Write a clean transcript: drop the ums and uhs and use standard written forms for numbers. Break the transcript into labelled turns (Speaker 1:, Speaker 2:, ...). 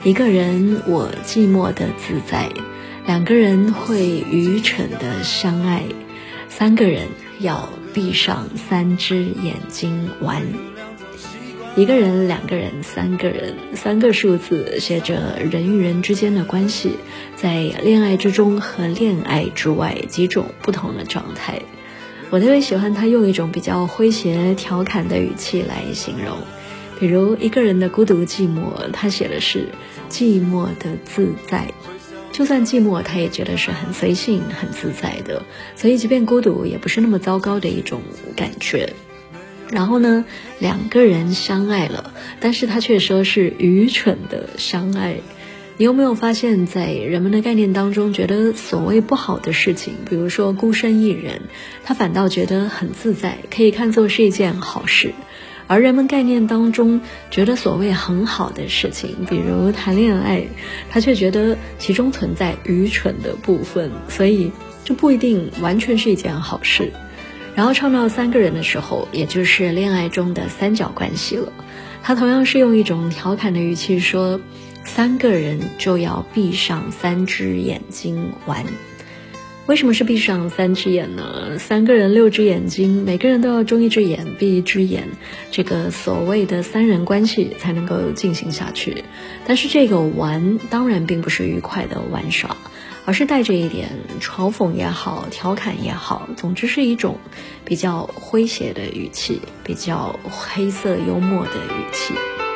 Speaker 1: 一个人我寂寞的自在，两个人会愚蠢的相爱，三个人要闭上三只眼睛玩。一个人、两个人、三个人，三个数字写着人与人之间的关系，在恋爱之中和恋爱之外几种不同的状态。我特别喜欢他用一种比较诙谐调侃的语气来形容，比如一个人的孤独寂寞，他写的是寂寞的自在，就算寂寞他也觉得是很随性很自在的，所以即便孤独也不是那么糟糕的一种感觉。然后呢，两个人相爱了，但是他却说是愚蠢的相爱。你有没有发现，在人们的概念当中，觉得所谓不好的事情，比如说孤身一人，他反倒觉得很自在，可以看作是一件好事。而人们概念当中觉得所谓很好的事情，比如谈恋爱，他却觉得其中存在愚蠢的部分，所以这不一定完全是一件好事。然后唱到三个人的时候，也就是恋爱中的三角关系了，他同样是用一种调侃的语气说，三个人就要闭上三只眼睛玩。为什么是闭上三只眼呢？三个人六只眼睛，每个人都要睁一只眼闭一只眼，这个所谓的三人关系才能够进行下去。但是这个玩当然并不是愉快的玩耍，而是带着一点嘲讽也好，调侃也好，总之是一种比较诙谐的语气，比较黑色幽默的语气。